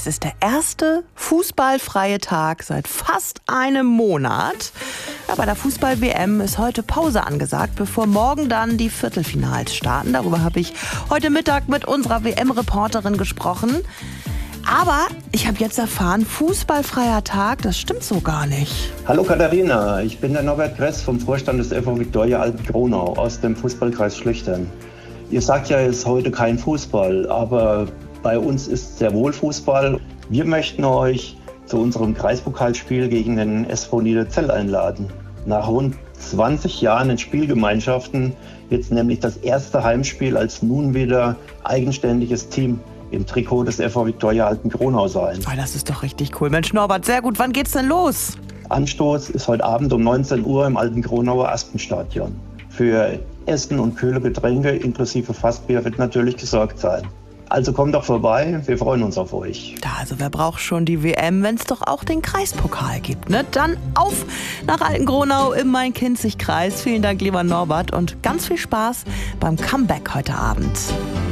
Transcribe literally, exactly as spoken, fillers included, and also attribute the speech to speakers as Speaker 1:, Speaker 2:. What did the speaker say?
Speaker 1: Es ist der erste fußballfreie Tag seit fast einem Monat. Ja, bei der Fußball-W M ist heute Pause angesagt, bevor morgen dann die Viertelfinals starten. Darüber habe ich heute Mittag mit unserer W M-Reporterin gesprochen. Aber ich habe jetzt erfahren, fußballfreier Tag, das stimmt so gar nicht.
Speaker 2: Hallo Katharina, ich bin der Norbert Kress vom Vorstand des F V Viktoria Alten-Gronau aus dem Fußballkreis Schlüchtern. Ihr sagt ja, es ist heute kein Fußball, aber bei uns ist sehr wohl Fußball. Wir möchten euch zu unserem Kreispokalspiel gegen den S V Niederzell einladen. Nach rund zwanzig Jahren in Spielgemeinschaften wird es nämlich das erste Heimspiel als nun wieder eigenständiges Team im Trikot des F V Viktoria Alten-Gronau sein.
Speaker 1: Oh, das ist doch richtig cool. Mensch, Norbert, sehr gut. Wann geht's denn los?
Speaker 2: Anstoß ist heute Abend um neunzehn Uhr im Alten-Gronauer Aspenstadion. Für Essen und kühle Getränke inklusive Fassbier wird natürlich gesorgt sein. Also kommt doch vorbei, wir freuen uns auf euch.
Speaker 1: Da, also wer braucht schon die W M, wenn es doch auch den Kreispokal gibt, ne? Dann auf nach Alten-Gronau im Main-Kinzig-Kreis. Vielen Dank, lieber Norbert, und ganz viel Spaß beim Comeback heute Abend.